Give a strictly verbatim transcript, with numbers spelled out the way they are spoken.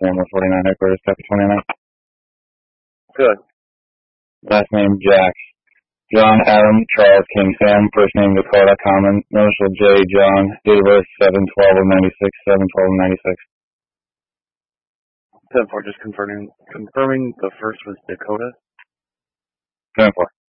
Number forty-nine headquarters, copy twenty-nine. Good. Last name Jack. John Adam Charles King Sam, first name Dakota Common, initial J John, date of birth seven twelve of ninety-six, seven twelve of ninety-six. ten four, just confirming, confirming the first was Dakota. ten four.